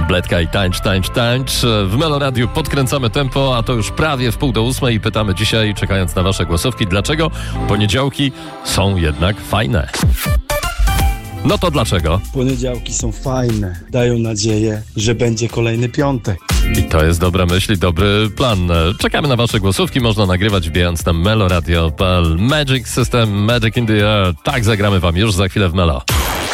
Bledka i tańcz. W Melo Radiu podkręcamy tempo, a to już prawie w 7:30 i pytamy dzisiaj, czekając na wasze głosówki, dlaczego poniedziałki są jednak fajne? No to dlaczego? Poniedziałki są fajne, dają nadzieję, że będzie kolejny piątek. I to jest dobra myśl i dobry plan. Czekamy na wasze głosówki, można nagrywać wbijając na meloradio.pl. Magic System, Magic in the Air. Tak zagramy wam już za chwilę w Melo.